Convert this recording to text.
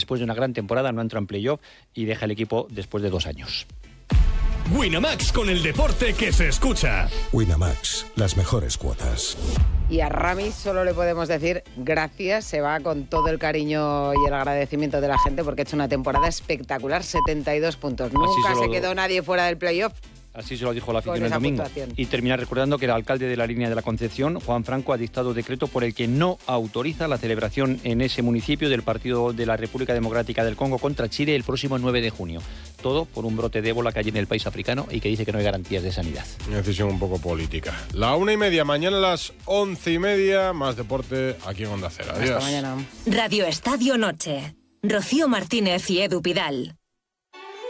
después de una gran temporada no entra en playoff y deja el equipo después de 2 años. Winamax, con el deporte que se escucha. Winamax, las mejores cuotas. Y a Ramis solo le podemos decir gracias, se va con todo el cariño y el agradecimiento de la gente porque ha hecho una temporada espectacular, 72 puntos. Nunca se quedó nadie fuera del playoff. Así se lo dijo la afición el domingo. Y terminar recordando que el alcalde de la línea de la Concepción, Juan Franco, ha dictado decreto por el que no autoriza la celebración en ese municipio del partido de la República Democrática del Congo contra Chile el próximo 9 de junio. Todo por un brote de ébola que hay en el país africano y que dice que no hay garantías de sanidad. Una decisión un poco política. 1:30, mañana a las 11:30, más deporte aquí en Onda Cero. Adiós. Hasta mañana. Radio Estadio Noche. Rocío Martínez y Edu Pidal.